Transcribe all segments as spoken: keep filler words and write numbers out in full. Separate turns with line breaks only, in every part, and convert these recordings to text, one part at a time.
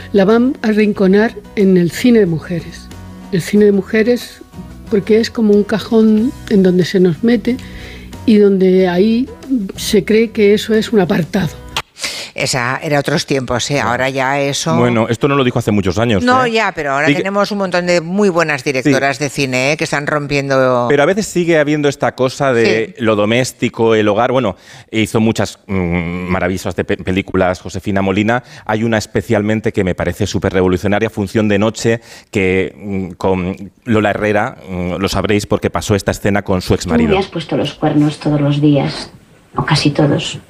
la van a arrinconar en el cine de mujeres. El cine de mujeres, porque es como un cajón en donde se nos mete y donde ahí se cree que eso es un apartado.
Esa era otros tiempos, ¿eh? Ahora ya eso...
Bueno, esto no lo dijo hace muchos años.
No,
¿eh?
ya, pero ahora
sí que...
tenemos un montón de muy buenas directoras sí. de cine, ¿eh? Que están rompiendo...
Pero a veces sigue habiendo esta cosa de sí. lo doméstico, el hogar. Bueno, hizo muchas mmm, maravillosas de pe- películas Josefina Molina. Hay una especialmente que me parece súper revolucionaria, Función de Noche, que mmm, con Lola Herrera, mmm, lo sabréis porque pasó esta escena con su exmarido.
Tú me has puesto los cuernos todos los días, o casi todos.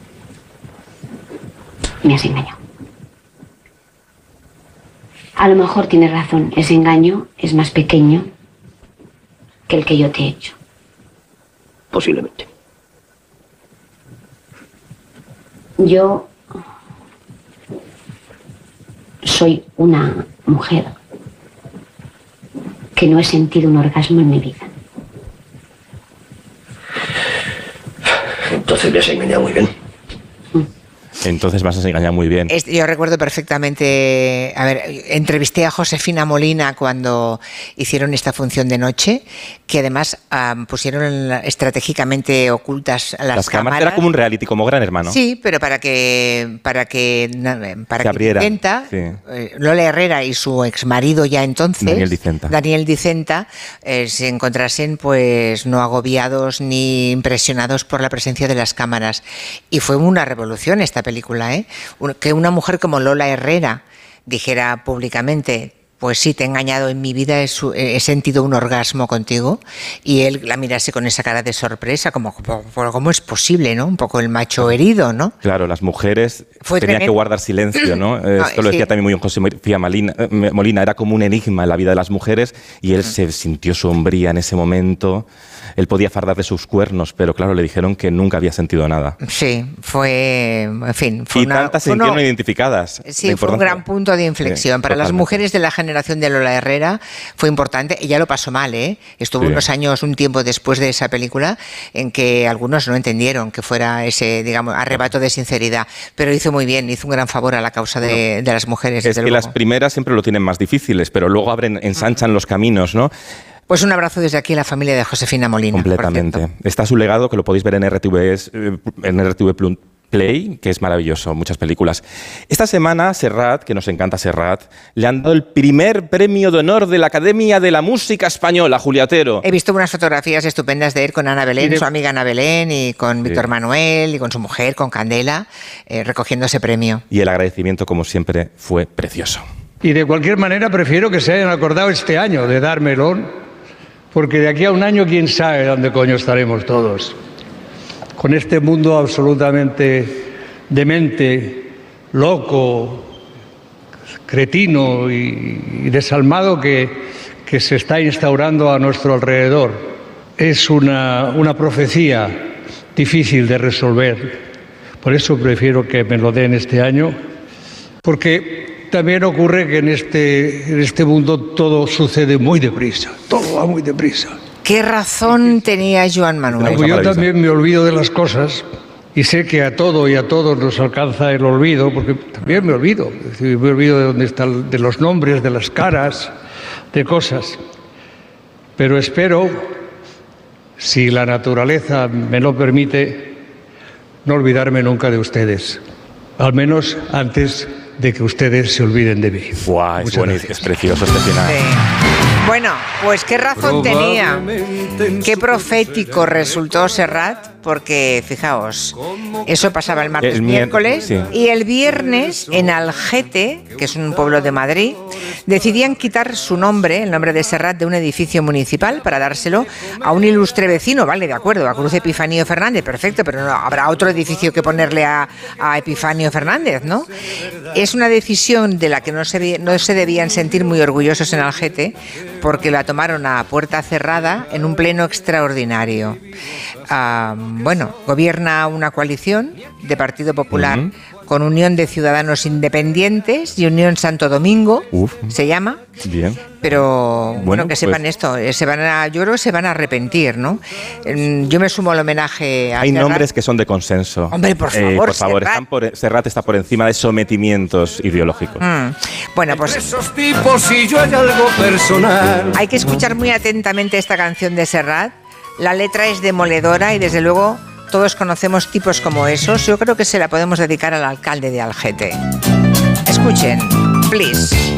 Me has engañado. A lo mejor tienes razón, ese engaño es más pequeño que el que yo te he hecho.
Posiblemente.
Yo soy una mujer que no he sentido un orgasmo en mi vida.
Entonces me has engañado muy bien.
Entonces me has engañado muy bien.
Yo recuerdo perfectamente, a ver, entrevisté a Josefina Molina cuando hicieron esta Función de noche, que además um, pusieron estratégicamente ocultas las,
las cámaras.
cámaras.
Era como un reality, como Gran Hermano.
Sí, pero para que para que para
se
que Dicenta,
sí.
eh, Lola Herrera y su exmarido ya entonces,
Daniel Dicenta,
Daniel Dicenta eh, se encontrasen pues no agobiados ni impresionados por la presencia de las cámaras. Y fue una revolución esta película, ¿eh? Que una mujer como Lola Herrera dijera públicamente: pues sí, te he engañado en mi vida, he, he sentido un orgasmo contigo, y él la mirase con esa cara de sorpresa, como, ¿cómo es posible, no? Un poco el macho herido, ¿no?
Claro, las mujeres
Fue
tenían
tremendo.
que guardar silencio, ¿no? no Esto lo decía sí. también muy bien José Molina, Molina, era como un enigma en la vida de las mujeres, y él se sintió sombría en ese momento. Él podía fardar de sus cuernos, pero claro, le dijeron que nunca había sentido nada.
Sí, fue, en fin... Fue
y
una,
tantas se
fue
sintieron
una,
identificadas.
Sí, fue un gran punto de inflexión. Sí, Para totalmente. Las mujeres de la generación de Lola Herrera fue importante. Ella lo pasó mal, ¿eh? Estuvo sí. unos años, un tiempo después de esa película, en que algunos no entendieron que fuera ese, digamos, arrebato de sinceridad. Pero hizo muy bien, hizo un gran favor a la causa de, bueno, de las mujeres.
Es que
luego.
Las primeras siempre lo tienen más difíciles, pero luego abren, ensanchan uh-huh. los caminos, ¿no?
Pues un abrazo desde aquí a la familia de Josefina Molina.
Completamente. Está su legado, que lo podéis ver en R T V, en R T V Play, que es maravilloso, muchas películas. Esta semana, Serrat, que nos encanta Serrat, le han dado el primer premio de honor de la Academia de la Música Española, Julia Otero.
He visto unas fotografías estupendas de él con Ana Belén, de... su amiga Ana Belén, y con sí. Víctor Manuel, y con su mujer, con Candela, eh, recogiendo ese premio.
Y el agradecimiento, como siempre, fue precioso.
Y de cualquier manera prefiero que se hayan acordado este año de dármelo, porque de aquí a un año quién sabe dónde coño estaremos todos. Con este mundo absolutamente demente, loco, cretino y, y desalmado que, que se está instaurando a nuestro alrededor. Es una, una profecía difícil de resolver. Por eso prefiero que me lo den este año, porque también ocurre que en este, en este mundo todo sucede muy deprisa, todo va muy deprisa.
¿Qué razón tenía Joan Manuel?
Pues yo también me olvido de las cosas y sé que a todo y a todos nos alcanza el olvido, porque también me olvido. Es decir, me olvido de dónde están, de los nombres, de las caras, de cosas. Pero espero, si la naturaleza me lo permite, no olvidarme nunca de ustedes. Al menos antes de que ustedes se olviden de mí.
Wow, es, bueno, es precioso este final.
Sí. Bueno, pues qué razón tenía, qué profético resultó Serrat, porque fijaos, eso pasaba el martes, el miércoles, sí. Y el viernes en Algete, que es un pueblo de Madrid, decidían quitar su nombre, el nombre de Serrat, de un edificio municipal para dárselo a un ilustre vecino, vale, de acuerdo, a Cruz Epifanio Fernández, perfecto, pero no habrá otro edificio que ponerle a, a Epifanio Fernández, ¿no? Es una decisión de la que no se, no se debían sentir muy orgullosos en Algete, porque la tomaron a puerta cerrada en un pleno extraordinario. Uh, bueno, gobierna una coalición de Partido Popular uh-huh. con Unión de Ciudadanos Independientes y Unión Santo Domingo, Uf, se llama.
Bien.
Pero bueno, bueno que pues, sepan esto, se van a, yo creo que se van a arrepentir, ¿no? Yo me sumo al homenaje a
Hay
Serrat.
nombres que son de consenso.
Hombre, por favor,
eh, por favor,
Serrat.
Están por, Serrat está por encima de sometimientos ideológicos.
Mm. Bueno, pues
esos tipos y yo hay algo personal.
Hay que escuchar muy atentamente esta canción de Serrat. La letra es demoledora y desde luego todos conocemos tipos como esos. Yo creo que se la podemos dedicar al alcalde de Algete. Escuchen, please.